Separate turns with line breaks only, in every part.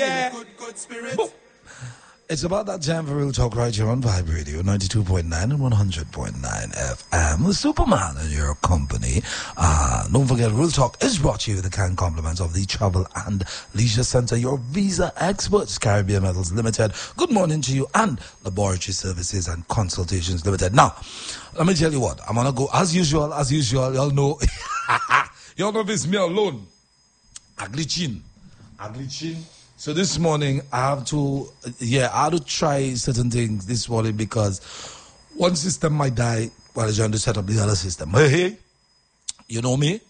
right. Good spirit. It's about that time for Real Talk right here on Vibe Radio, 92.9 and 100.9 FM. The Superman in your company. Don't forget, Real Talk is brought to you with the kind compliments of the Travel and Leisure Center, your visa experts, Caribbean Metals Limited. Good morning to you, and Laboratory Services and Consultations Limited. Now, let me tell you what, I'm gonna go as usual, y'all know. Y'all know this, me alone. Aglichin. So this morning, I had to try certain things this morning because one system might die while I'm trying to set up the other system. Hey, you know me?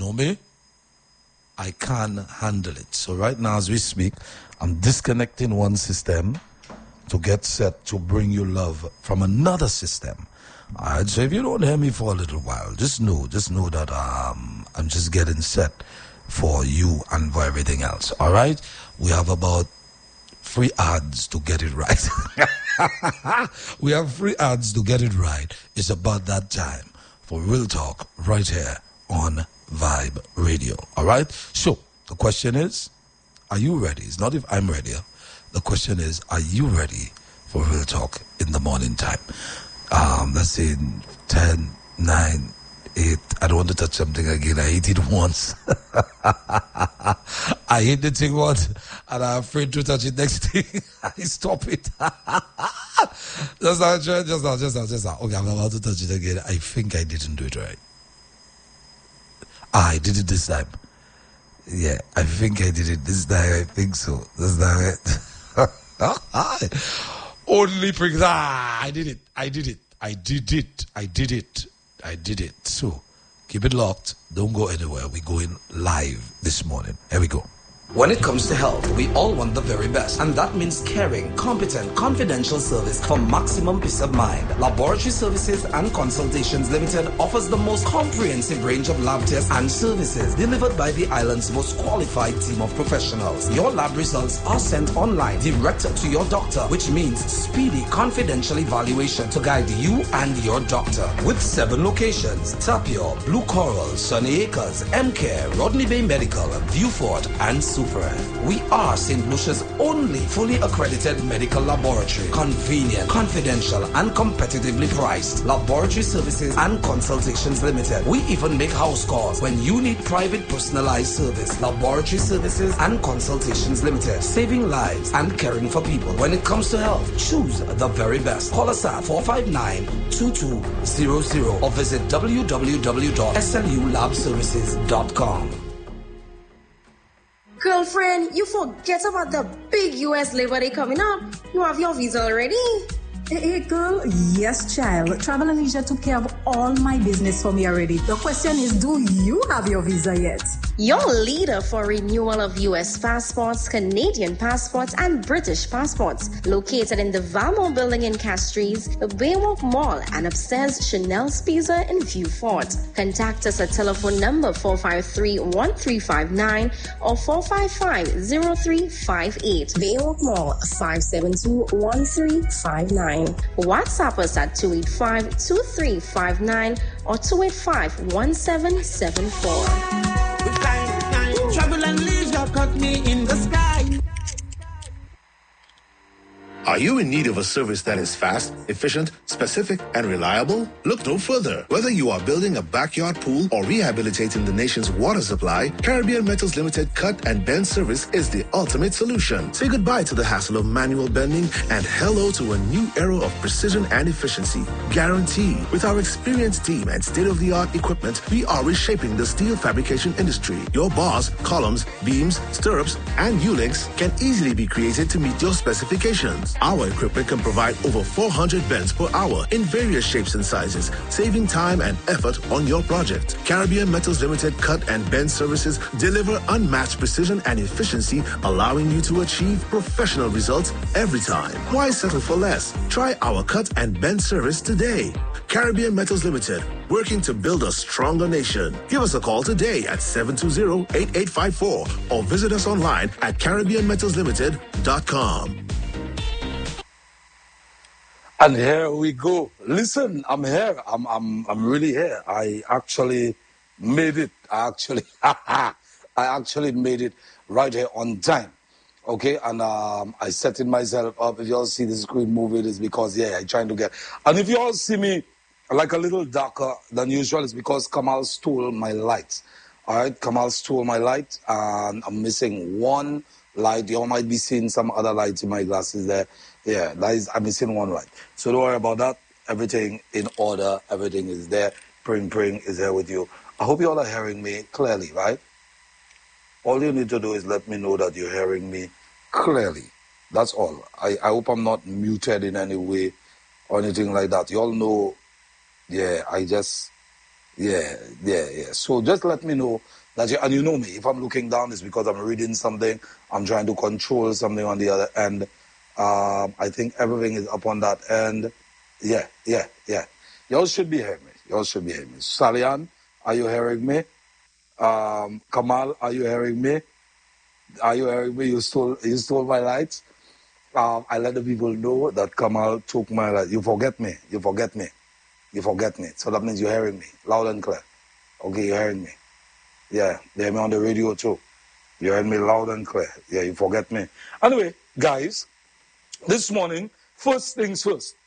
I can't handle it. So right now, as we speak, I'm disconnecting one system to get set to bring you love from another system. Alright, so if you don't hear me for a little while, just know that I'm just getting set for you and for everything else. Alright? We have about 3 ads to get it right. We have 3 ads to get it right. It's about that time for Real Talk right here on Vibe Radio. Alright? So, the question is, are you ready? It's not if I'm ready. The question is, are you ready for Real Talk in the morning time? Let's say 10, 9, 8. I don't want to touch something again. I hit it once. I hit the thing once, and I'm afraid to touch it next thing. I stop it. Just now. Okay, I'm about to touch it again. I think I didn't do it right. I did it this time. Yeah, I think I did it this time. I think so. That's not it. Only because I did it. So, keep it locked. Don't go anywhere. We're going live this morning. Here we go. When it comes to health, we all want the very best, and that means caring, competent, confidential service for maximum peace of mind. Laboratory Services and Consultations Limited offers the most comprehensive range of lab tests and services delivered by the island's most qualified team of professionals. Your lab results are sent online direct to your doctor, which means speedy, confidential evaluation to guide you and your doctor. With 7 locations: Tapio, Blue Coral, Sunny Acres, M-Care, Rodney Bay Medical, Viewfort, and Super. We are St. Lucia's only fully accredited medical laboratory. Convenient, confidential, and competitively priced. Laboratory Services and Consultations Limited. We even make house calls when you need private personalized service. Laboratory Services and Consultations Limited. Saving lives and caring for people. When it comes to health, choose the very best. Call us at 459-2200 or visit www.slulabservices.com.
Girlfriend, you forget about the big US Labor Day coming up. You have your visa already?
Hey, girl. Yes, child. Travel and Leisure took care of all my business for me already. The question is, do you have your visa yet?
Your leader for renewal of US passports, Canadian passports, and British passports. Located in the Valmont building in Castries, the Baywalk Mall, and upstairs Chanel's Pizza in Viewfort. Contact us at telephone number 453-1359 or 455-0358. Baywalk Mall, 572-1359. WhatsApp us at 285-2359 or 285-1774.
Travel and leisure caught me in the sky.
Are you in need of a service that is fast, efficient, specific, and reliable? Look no further. Whether you are building a backyard pool or rehabilitating the nation's water supply, Caribbean Metals Limited cut and bend service is the ultimate solution. Say goodbye to the hassle of manual bending and hello to a new era of precision and efficiency. Guaranteed. With our experienced team and state-of-the-art equipment, we are reshaping the steel fabrication industry. Your bars, columns, beams, stirrups, and U-links can easily be created to meet your specifications. Our equipment can provide over 400 bends per hour in various shapes and sizes, saving time and effort on your project. Caribbean Metals Limited cut and bend services deliver unmatched precision and efficiency, allowing you to achieve professional results every time. Why settle for less? Try our cut and bend service today. Caribbean Metals Limited, working to build a stronger nation. Give us a call today at 720-8854 or visit us online at CaribbeanMetalsLimited.com.
And here we go. Listen, I'm here. I'm really here. I actually made it. I actually made it right here on time. Okay, and I setting myself up. If you all see the screen moving, it's because, I trying to get... And if you all see me like a little darker than usual, it's because Kamal stole my lights. All right, Kamal stole my light, and I'm missing one light. You all might be seeing some other lights in my glasses there. Yeah, I'm missing one light. So don't worry about that. Everything in order. Everything is there. Pring is there with you. I hope you all are hearing me clearly, right? All you need to do is let me know that you're hearing me clearly. That's all. I hope I'm not muted in any way or anything like that. You all know, So just let me know that and you know me. If I'm looking down, it's because I'm reading something. I'm trying to control something on the other end. I think everything is up on that end. Yeah. You all should be hearing me. Salian, are you hearing me? Kamal, are you hearing me? You stole my lights. I let the people know that Kamal took my lights. You forget me. So that means you're hearing me loud and clear. Okay, you're hearing me. Yeah, they hear me on the radio too. You heard me loud and clear. Yeah, you forget me. Anyway, guys, this morning, first things first.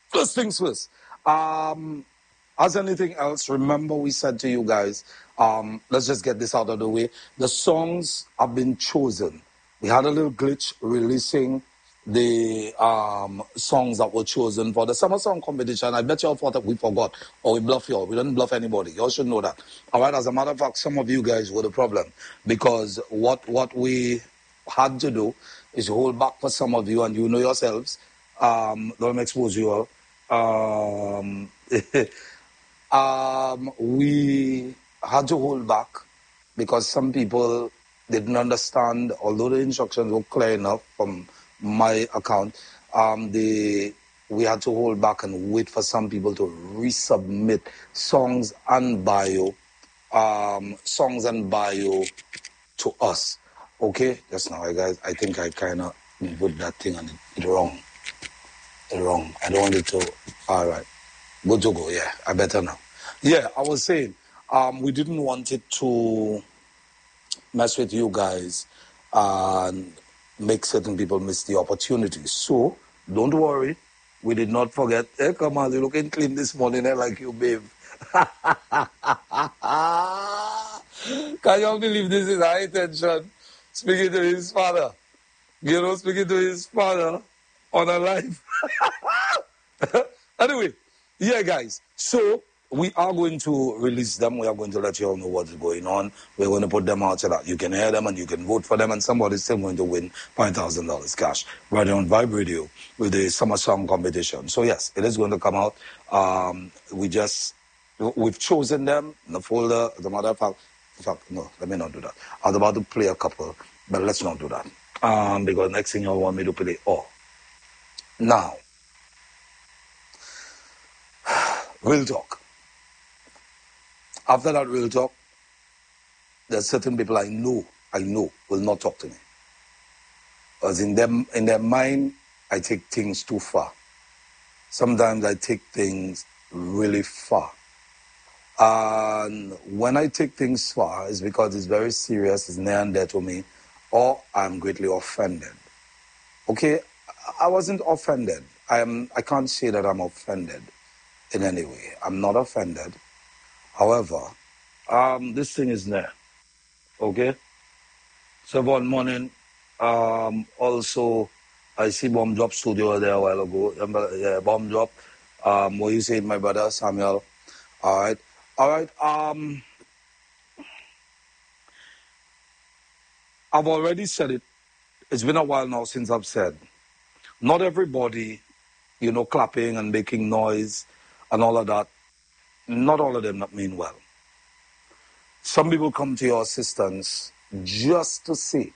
As anything else, remember we said to you guys, let's just get this out of the way. The songs have been chosen. We had a little glitch releasing the songs that were chosen for the summer song competition. I bet you all thought that we forgot or we bluff you all. We didn't bluff anybody. You all should know that. All right, as a matter of fact, some of you guys were the problem because what we had to do is hold back for some of you, and you know yourselves. Don't expose you all. We had to hold back because some people didn't understand, although the instructions were clear enough from my account, we had to hold back and wait for some people to resubmit songs and bio to us. Okay? Just now, guys, I think I kind of put that thing on it wrong. I don't want it to... All right. Good to go, yeah. I better now. Yeah, I was saying, we didn't want it to mess with you guys and make certain people miss the opportunity. So, don't worry. We did not forget. Hey, come on, you're looking clean this morning, like you, babe. Can you all believe this is high tension? Speaking to his father. Speaking to his father on a live. Anyway. Yeah, guys. So, we are going to release them. We are going to let you all know what is going on. We're going to put them out so that you can hear them and you can vote for them. And somebody's still going to win $5,000 cash right on Vibe Radio with the Summer Song Competition. So, yes, it is going to come out. We've chosen them in the folder. As a matter of fact, no, let me not do that. I was about to play a couple, but let's not do that. Because next thing you all want me to play. Now, real talk. After that real talk, there's certain people I know will not talk to me. Because in their mind, I take things too far. Sometimes I take things really far. And when I take things far, it's because it's very serious, it's near and dear to me, or I'm greatly offended. Okay, I wasn't offended. I can't say that I'm offended in any way. I'm not offended. However, this thing is there. Okay? So one morning, also, I see Bomb Drop Studio there a while ago. Yeah, Bomb Drop. What you say, my brother, Samuel. All right. I've already said it. It's been a while now since I've said, not everybody, clapping and making noise and all of that, not all of them that mean well. Some people come to your assistance just to see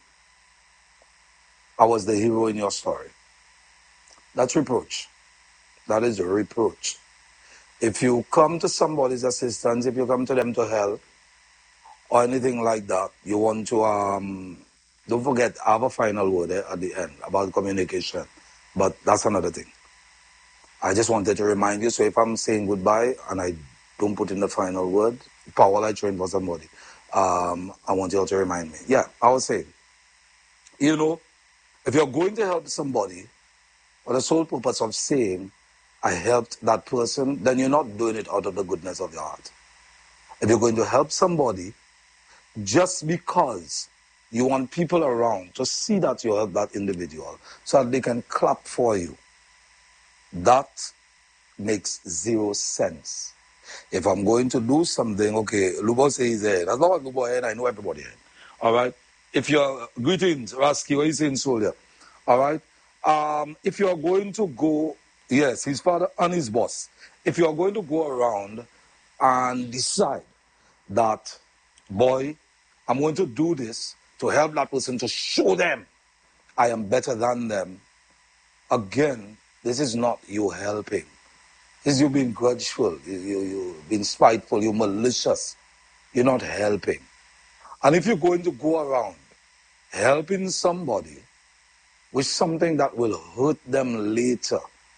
I was the hero in your story. That's reproach. That is a reproach. If you come to somebody's assistance, if you come to them to help, or anything like that, you want to, don't forget, I have a final word at the end about communication. But that's another thing. I just wanted to remind you, so if I'm saying goodbye and I don't put in the final word, Powell, I trained for somebody. I want you all to remind me. Yeah, I was saying, If you're going to help somebody for the sole purpose of saying, I helped that person, then you're not doing it out of the goodness of your heart. If you're going to help somebody just because you want people around to see that you help that individual so that they can clap for you, that makes zero sense. If I'm going to do something, okay, Lubo says there. As long as Lubo here, I know everybody here. All right? If you're, greetings, Rasky, what are you saying, soldier? All right? If you're going to go, yes, his father and his boss. If you're going to go around and decide that, boy, I'm going to do this to help that person, to show them I am better than them, again, this is not you helping. This is you being grudgeful, you being spiteful, you're malicious. You're not helping. And if you're going to go around helping somebody with something that will hurt them later,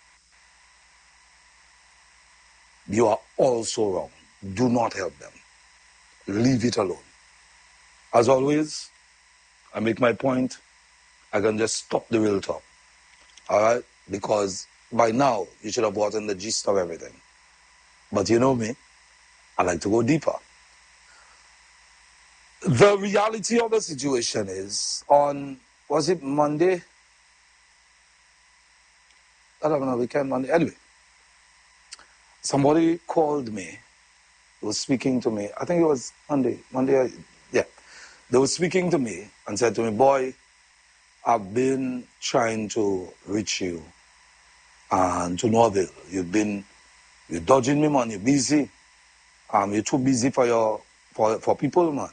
you are also wrong. Do not help them. Leave it alone. As always, I make my point, I can just stop the real talk. All right? Because by now, you should have gotten the gist of everything. But you know me, I like to go deeper. The reality of the situation is, on, was it Monday? I don't know, weekend, Monday. Anyway, somebody called me, was speaking to me. I think it was Monday, yeah. They were speaking to me and said to me, boy, I've been trying to reach you and to no avail. You're dodging me, man. You're busy. You're too busy for people, man.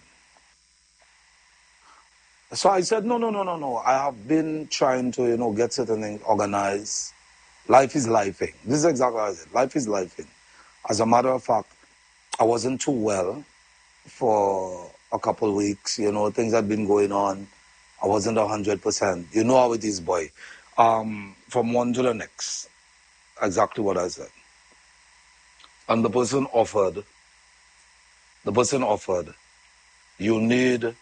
So I said, no. I have been trying to, get certain things organized. Life is lifing. This is exactly what I said. Life is lifing. As a matter of fact, I wasn't too well for a couple of weeks. Things had been going on. I wasn't 100%. You know how it is, boy. From one to the next. Exactly what I said. And the person offered, you need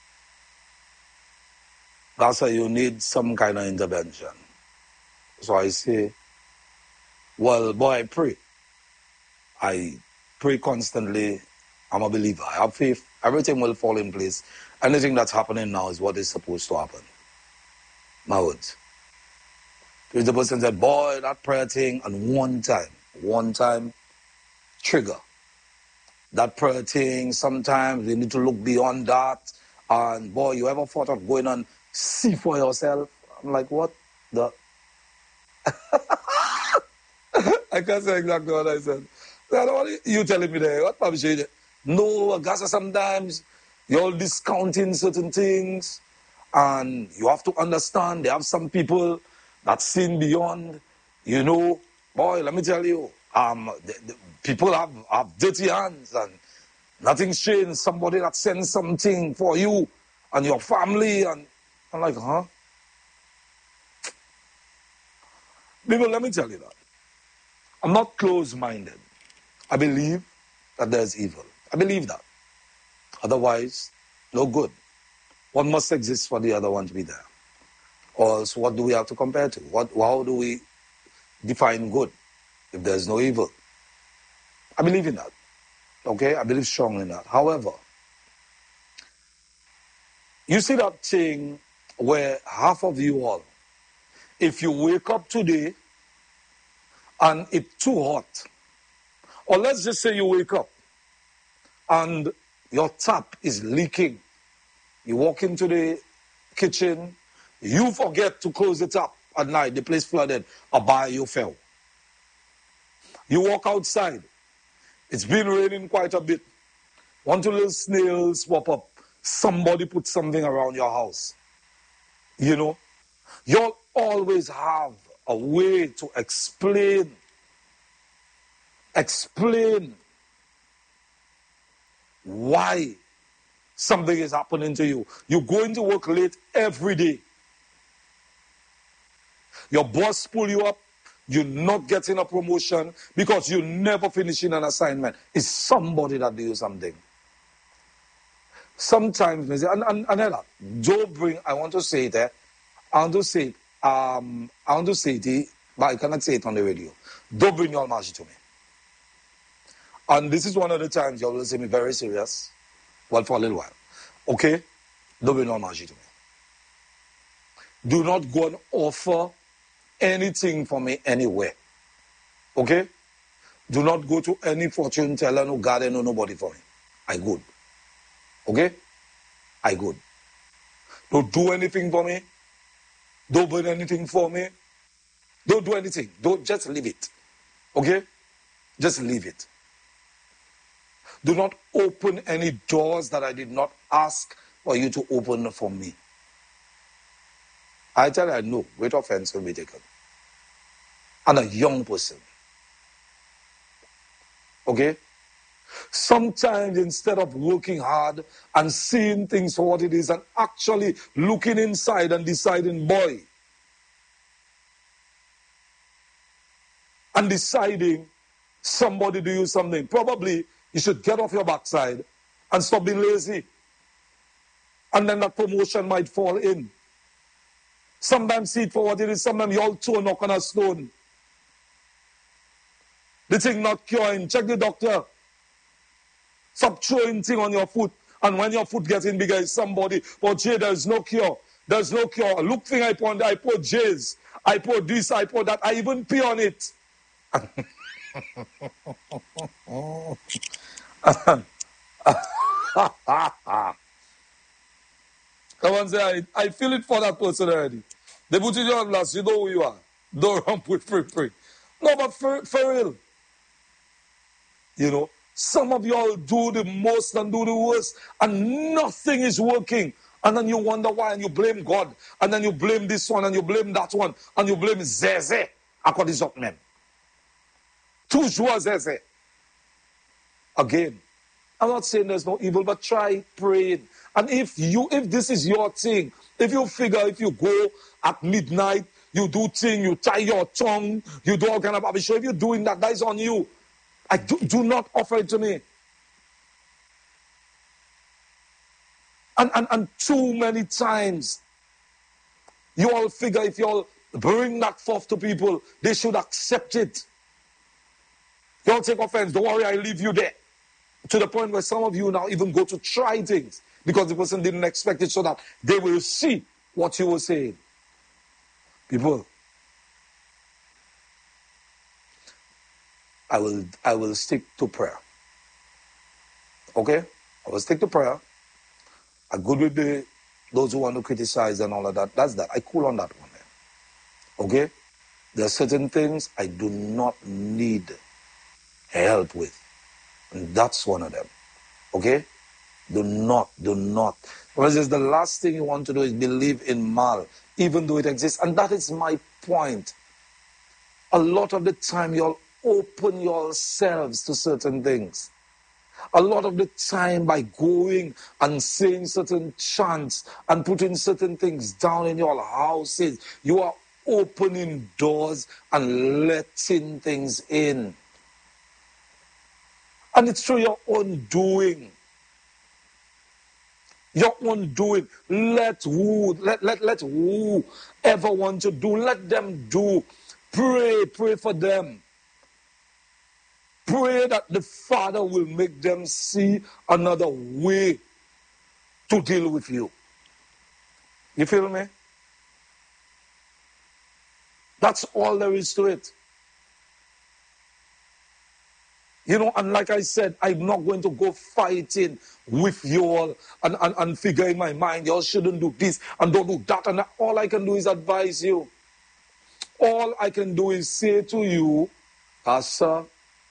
some kind of intervention. So I say, well, boy, I pray. I pray constantly. I'm a believer. I have faith. Everything will fall in place. Anything that's happening now is what is supposed to happen. My words. If the person said, boy, that prayer thing, and one time, trigger. That prayer thing, sometimes we need to look beyond that. And boy, you ever thought of going and see for yourself? I'm like, what the? I can't say exactly what I said. You telling me there? What probably said? No, I guess sometimes you're discounting certain things, and you have to understand there have some people that sin beyond. Boy, let me tell you, the people have dirty hands, and nothing's changed. Somebody that sends something for you and your family, and I'm like, huh? People, let me tell you that. I'm not closed-minded. I believe that there's evil. I believe that. Otherwise, no good. One must exist for the other one to be there. Or else, what do we have to compare to? How do we define good if there's no evil? I believe in that. Okay? I believe strongly in that. However, you see that thing where half of you all, if you wake up today and it's too hot, or let's just say you wake up and your tap is leaking. You walk into the kitchen, you forget to close the tap at night, the place flooded, or by you fell. You walk outside, it's been raining quite a bit. One, two little snails pop up. Somebody put something around your house. You'll always have a way to explain why something is happening to you. You're going to work late every day. Your boss pull you up. You're not getting a promotion because you're never finishing an assignment. It's somebody that do something. Sometimes, I want to say that I want to say it, but I cannot say it on the radio. Don't bring your margin to me. And this is one of the times you will see me very serious. Well, for a little while. Okay? Don't bring your margin to me. Do not go and offer anything for me anywhere. Okay? Do not go to any fortune teller, no garden, no nobody for me. I good. Okay? I good. Don't do anything for me. Don't bring anything for me. Don't do anything. Don't just leave it. Okay? Just leave it. Do not open any doors that I did not ask for you to open for me. I tell you, I know great offense will be taken. And a young person. Okay? Sometimes instead of working hard and seeing things for what it is and actually looking inside and deciding, boy, and deciding somebody to do something, probably you should get off your backside and stop being lazy. And then that promotion might fall in. Sometimes see it for what it is. Sometimes you all toe knock on a stone. The thing not curing. Check the doctor. Stop throwing thing on your foot. And when your foot gets in bigger, it's somebody. But Jay, there's no cure. There's no cure. Look thing I put J's. I put this, I put that. I even pee on it. Come on, say, I feel it for that person already. They put it in your glass, you know who you are. Don't run with free. No, but for real. You know, some of y'all do the most and do the worst, and nothing is working. And then you wonder why, and you blame God. And then you blame this one, and you blame that one, and you blame Zeze. According to men. Toujours Zeze. Again, I'm not saying there's no evil, but try praying. And if this is your thing, if you figure if you go at midnight, you do thing, you tie your tongue, you do all kind of rubbish. If you're doing that, that is on you. Do not offer it to me. And too many times, you all figure if you all bring that forth to people, they should accept it. You all take offense. Don't worry, I leave you there. To the point where some of you now even go to try things because the person didn't expect it so that they will see what you were saying. People, I will stick to prayer. Okay? I will stick to prayer. I'm good with those who want to criticize and all of that. That's that. I cool on that one there. Okay? There are certain things I do not need help with. And that's one of them. Okay? Do not. Because the last thing you want to do is believe in mal, even though it exists. And that is my point. A lot of the time, you'll open yourselves to certain things. A lot of the time, by going and saying certain chants and putting certain things down in your houses, you are opening doors and letting things in. And it's through your own doing. Your own doing. Let who ever want to do, let them do. Pray for them. Pray that the Father will make them see another way to deal with you. You feel me? That's all there is to it. You know, and like I said, I'm not going to go fighting with you all and figure in my mind, you all shouldn't do this and don't do that. And all I can do is advise you. All I can do is say to you, sir,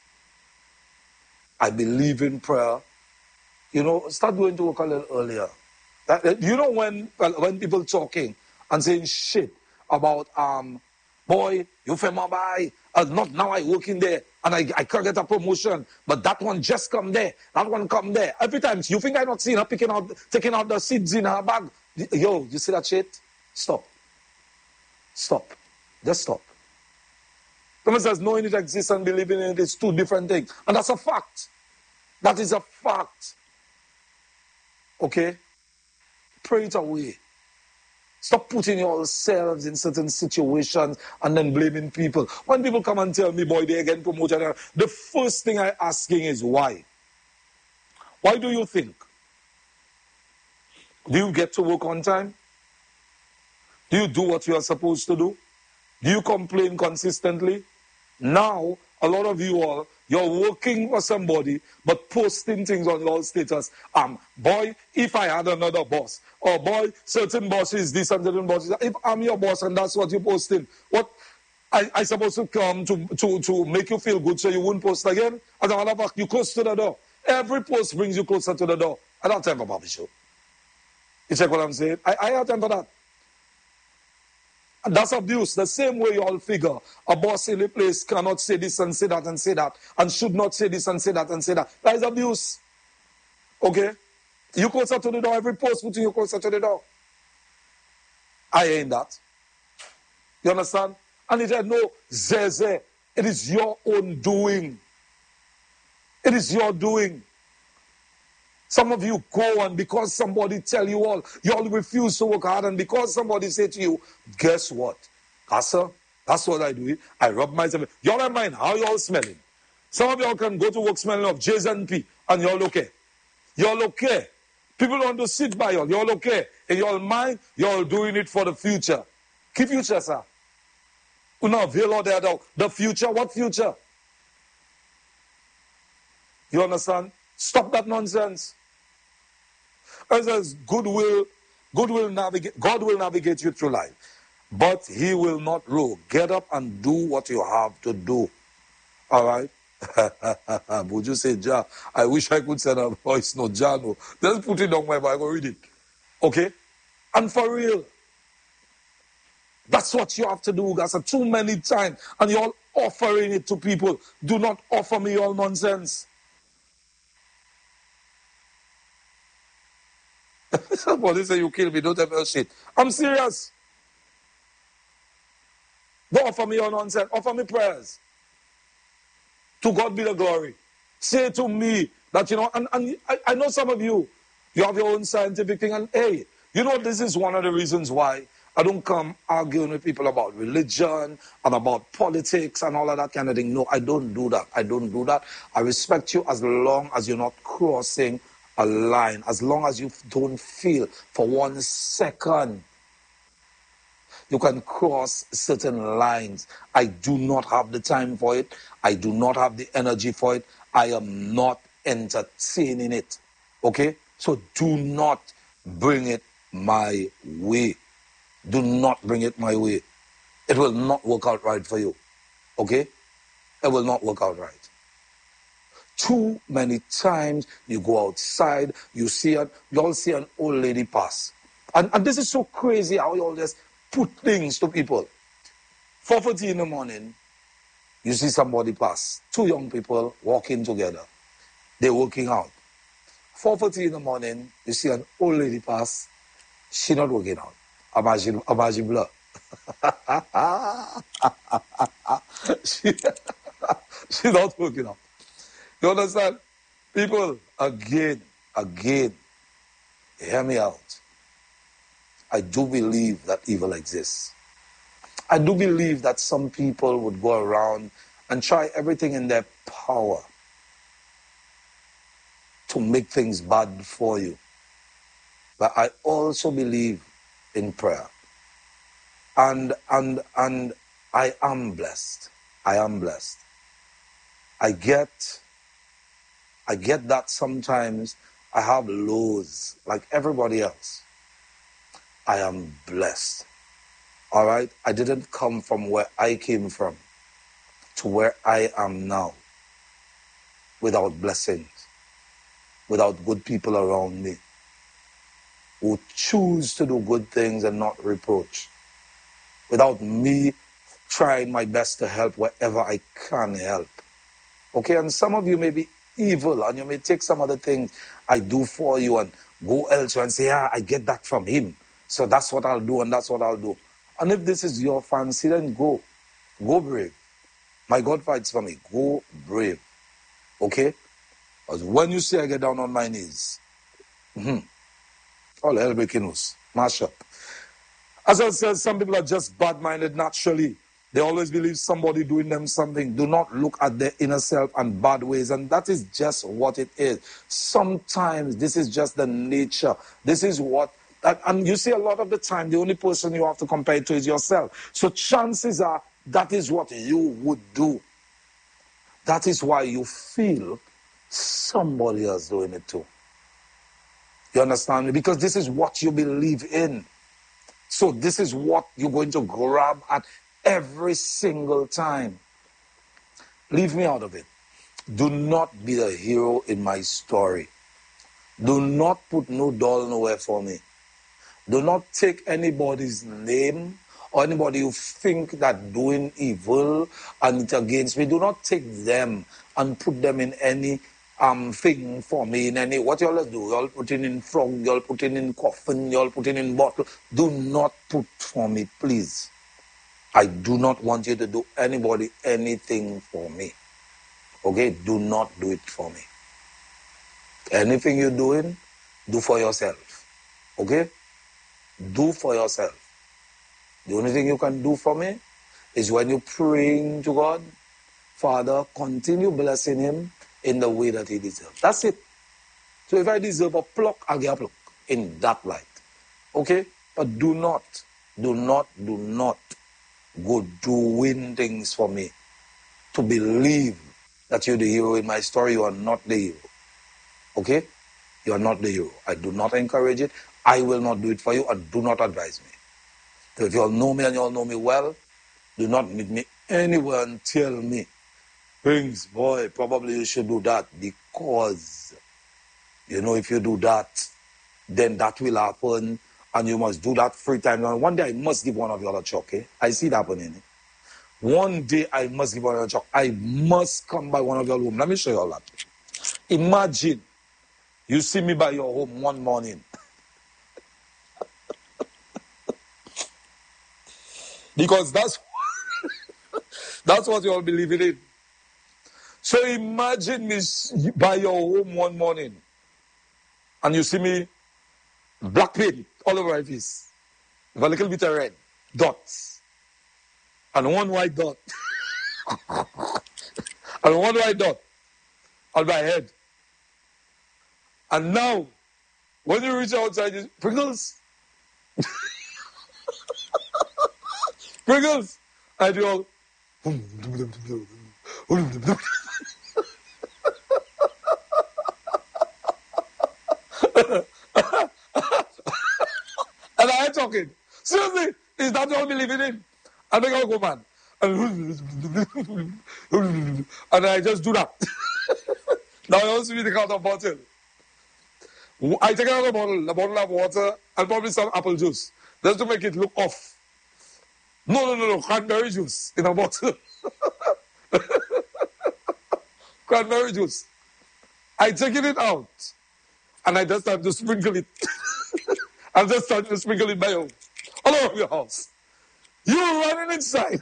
I believe in prayer. You know, start going to work a little earlier. You know when people talking and saying shit about, boy, you fema by, not now I work in there and I can't get a promotion, but that one just come there, that one come there. Every time, you think I'm not seeing her taking out the seeds in her bag? Yo, you see that shit? Stop. Just stop. Someone says knowing it exists and believing in it is two different things. And that's a fact. That is a fact. Okay? Pray it away. Stop putting yourselves in certain situations and then blaming people. When people come and tell me, boy, they're getting promoted, the first thing I'm asking is why? Why do you think? Do you get to work on time? Do you do what you are supposed to do? Do you complain consistently? Now, a lot of you all, you're working for somebody, but posting things on your status. Boy, if I had another boss, or boy, certain bosses, this and certain bosses. If I'm your boss and that's what you're posting, what I supposed to come to make you feel good so you won't post again? As a matter of fact, you close to the door. Every post brings you closer to the door. I don't have time for Bobby Show. You check what I'm saying? I have time for that. That's abuse. The same way you all figure a boss in a place cannot say this and say that and say that, and should not say this and say that and say that. That is abuse. Okay? You closer to the door. Every post putting you closer to the door. I ain't that. You understand? And it had no zeze. It is your own doing. It is your doing. Some of you go and because somebody tell you all refuse to work hard, and because somebody say to you, guess what? Pastor, that's what I do. I rub myself. Y'all don't mind how y'all smelling. Some of y'all can go to work smelling of J's and P and y'all okay. Y'all okay. People want to sit by y'all. Y'all okay. In your mind, y'all doing it for the future. Keep future, sir. The future, what future? You understand? Stop that nonsense. As says, God will navigate you through life, but he will not rule. Get up and do what you have to do. All right? Would you say, Ja? I wish I could send a voice note, Ja, no. Just put it on my Bible, read it. Okay? And for real. That's what you have to do, guys. Too many times. And you're all offering it to people. Do not offer me all nonsense. Somebody say you kill me, don't ever shit. I'm serious. Don't offer me your nonsense. Offer me prayers. To God be the glory. Say to me that, and I know some of you have your own scientific thing, and hey, this is one of the reasons why I don't come arguing with people about religion and about politics and all of that kind of thing. No, I don't do that. I respect you as long as you're not crossing a line, as long as you don't feel for 1 second you can cross certain lines. I do not have the time for it. I do not have the energy for it. I am not entertaining it. Okay? So do not bring it my way. Do not bring it my way. It will not work out right for you. Okay? It will not work out right. Too many times you go outside, you all see an old lady pass. And this is so crazy how you all just put things to people. 4:30 in the morning, you see somebody pass. 2 young people walking together. They're working out. 4:30 in the morning, you see an old lady pass. She not working out. Imagine blur. She's not working out. You understand? People, again, hear me out. I do believe that evil exists. I do believe that some people would go around and try everything in their power to make things bad for you. But I also believe in prayer. And I am blessed. I get that sometimes I have lows like everybody else. I am blessed. All right? I didn't come from where I came from to where I am now without blessings, without good people around me who choose to do good things and not reproach, without me trying my best to help wherever I can help. Okay? And some of you may be evil and you may take some of the things I do for you and go elsewhere and say, I get that from him. So that's what I'll do and that's what I'll do. And if this is your fancy, then go. Go brave. My God fights for me. Go brave. Okay? Because when you say I get down on my knees, all hell breaking loose. Mash up. As I said, some people are just bad-minded naturally. They always believe somebody doing them something. Do not look at their inner self and bad ways. And that is just what it is. Sometimes this is just the nature. This is what, and you see a lot of the time, the only person you have to compare it to is yourself. So chances are that is what you would do. That is why you feel somebody else doing it too. You understand me? Because this is what you believe in. So this is what you're going to grab at every single time. Leave me out of it. Do not be the hero in my story. Do not put no doll nowhere for me. Do not take anybody's name or anybody you think that doing evil and it's against me. Do not take them and put them in any thing for me, in any, what y'all do? Y'all putting in frog, y'all putting in coffin, y'all putting in bottle. Do not put for me, please. I do not want you to do anybody anything for me. Okay? Do not do it for me. Anything you're doing, do for yourself. Okay? Do for yourself. The only thing you can do for me is when you're praying to God, Father, continue blessing him in the way that he deserves. That's it. So if I deserve a pluck, I'll get a pluck in that light. Okay? But do not go doing things for me to believe that you're the hero in my story. You are not the hero. Okay? You are not the hero. I do not encourage it. I will not do it for you, and do not advise me. So if you all know me and you all know me well, do not meet me anywhere and tell me, things, boy, probably you should do that, because, you know, if you do that, then that will happen, and you must do that 3 times. And one day I must give one of you all a chuck, eh? I see that happening. One day I must give one of you a chuck. I must come by one of your home. Let me show you all that. Imagine you see me by your home one morning. Because that's what you all believe in. So imagine me by your home one morning and you see me black paint all over my face with a little bit of red dots and one white dot and one white dot on my head. And now, when you reach outside, you Pringles. Pringles. And you all and I ain't talking. Seriously, is that all we living in? I make a go man. And I just do that. Now I also take out a bottle. I take out a bottle of water and probably some apple juice. Just to make it look off. No, cranberry juice in a bottle. Cranberry juice. I taking it out. And I just start to sprinkle it. I just start to sprinkle it by all over your house. You're running inside.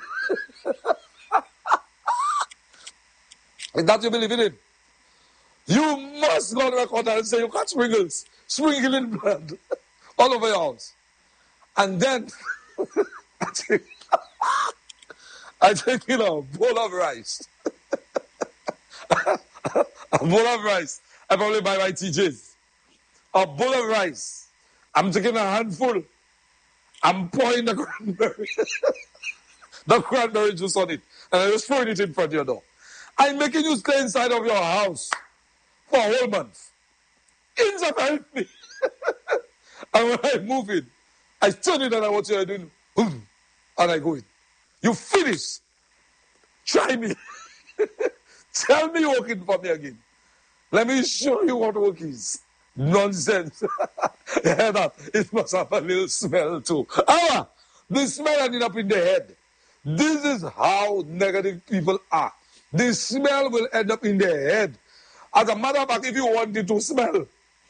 Is that you believe in it? You must go to the corner and say you got sprinkles. Sprinkling blood all over your house. And then I take a bowl of rice. A bowl of rice. I probably buy my TJs. A bowl of rice. I'm taking a handful. I'm pouring the cranberry juice on it. And I'm just throwing it in front of your door. I'm making you stay inside of your house for a whole month. Ends up help me. And when I move in, I turn it and I watch you doing. And I go in. You finish. Try me. Tell me you're working for me again. Let me show you what work is. Nonsense. Hear that? It must have a little smell too. The smell ended up in the head. This is how negative people are. The smell will end up in their head. As a matter of fact, if you want it to smell,